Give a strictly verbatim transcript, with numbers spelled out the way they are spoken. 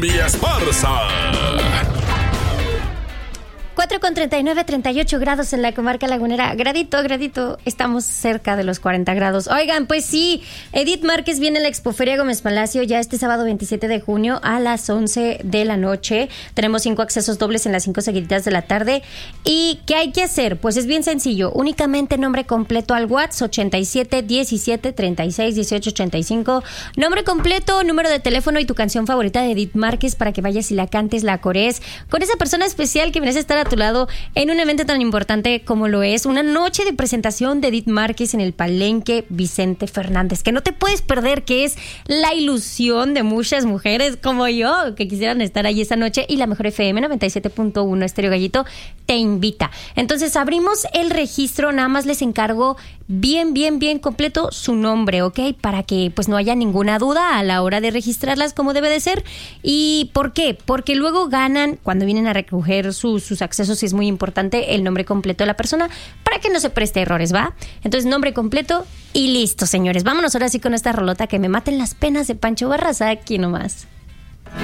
Zambi Esparza. cuatro con treinta y nueve, treinta y ocho grados en la comarca lagunera. Gradito, gradito, estamos cerca de los cuarenta grados. Oigan, pues sí, Edith Márquez viene a la Expoferia Gómez Palacio ya este sábado veintisiete de junio a las once de la noche. Tenemos cinco accesos dobles en las cinco seguiditas de la tarde. ¿Y qué hay que hacer? Pues es bien sencillo. Únicamente nombre completo al WhatsApp ochenta y siete, diecisiete, treinta y seis, dieciocho, ochenta y cinco. Nombre completo, número de teléfono y tu canción favorita de Edith Márquez para que vayas y la cantes, la corees con esa persona especial que merece estar a tu lado en un evento tan importante como lo es una noche de presentación de Edith Márquez en el Palenque Vicente Fernández, que no te puedes perder, que es la ilusión de muchas mujeres como yo que quisieran estar ahí esa noche, y la Mejor F M noventa y siete punto uno Estéreo Gallito te invita. Entonces abrimos el registro, nada más les encargo bien, bien, bien completo su nombre, ¿ok? Para que pues no haya ninguna duda a la hora de registrarlas como debe de ser. ¿Y por qué? Porque luego ganan, cuando vienen a recoger sus, sus accesos, y es muy importante el nombre completo de la persona para que no se preste errores, ¿va? Entonces, nombre completo y listo, señores. Vámonos ahora sí con esta rolota que me maten las penas de Pancho Barraza, aquí nomás.